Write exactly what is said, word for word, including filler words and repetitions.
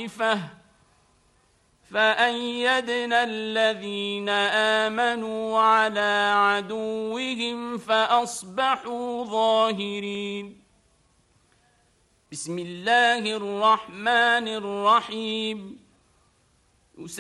طائفة فأيدنا الذين آمنوا على عدوهم فأصبحوا ظاهرين. بسم الله الرحمن الرحيم